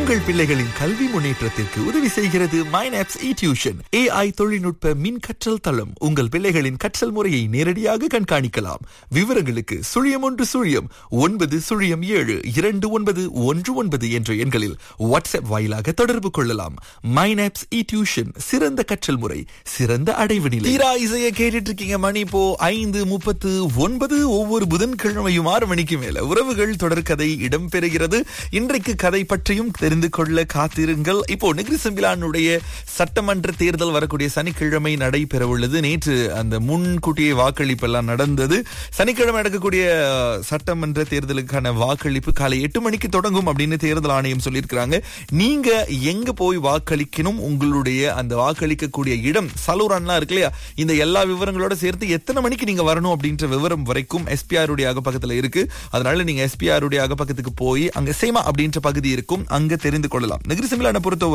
உங்கள் பிள்ளைகளின் கல்வி முன்னேற்றத்திற்கு உதவி செய்கிறது மைனாப்ஸ் டியூஷன். AI தொழில்நுட்ப மின் கற்றல் தளம். உங்கள் பிள்ளைகளின் கற்றல் முறையை நேரடியாக கண்காணிக்கலாம். விவரங்களுக்கு 0107292119 என்ற எண்களில் வாட்ஸ்அப் வாயிலாக தொடர்பு கொள்ளலாம். மைனாப்ஸ் டியூஷன், சிறந்த கற்றல் முறை, சிறந்த அடைவு நிலை. தீரா இசையை கேட்டுட்டு இருக்கீங்க. மணி இப்போ 5:39. ஒவ்வொரு புதன்கிழமையும் 6 மணிக்கு மேல உறவுகள் தொடர்கதை இடம்பெறுகிறது. இன்றைக்கு கதை பற்றியும் தெரிந்து கொள்ள காத்திருங்கள். இப்போ நெகிரிசம்பிலானுடைய சட்டமன்ற தேர்தல் வரக்கூடிய சனிக்கிழமை நடைபெற உள்ளது. நேற்று அந்த முன்கூட்டியே வாக்களிப்பு எல்லாம் நடந்தது. சனிக்கிழமை நடக்கக்கூடிய சட்டமன்ற தேர்தலுக்கான வாக்களிப்பு காலை 8 மணிக்கு தொடங்கும் அப்படின்னு தேர்தல் ஆணையம் சொல்லியிருக்கிறாங்க. நீங்க எங்க போய் வாக்களிக்கணும், உங்களுடைய அந்த வாக்களிக்கக்கூடிய இடம் சலூரான்லாம் இருக்கு இல்லையா, இந்த எல்லா விவரங்களோட சேர்த்து எத்தனை மணிக்கு நீங்க வரணும் அப்படின்ற விவரம் வரைக்கும் SPR உடைய அகப்பக்கத்துல இருக்கு. அதனால நீங்க SPR உடைய அகப்பக்கத்துக்கு போய் அங்க சேமா அப்படின்ற பகுதி இருக்கும், அங்க தெரிந்து கொள்ளலாம். நெகிரிசம்பிலான பொறுத்த